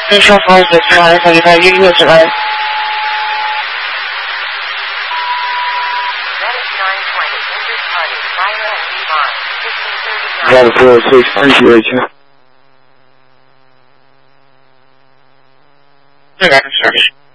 Central Forces Drive 45 US Drive. Drive 406, appreciate you. Okay, sure.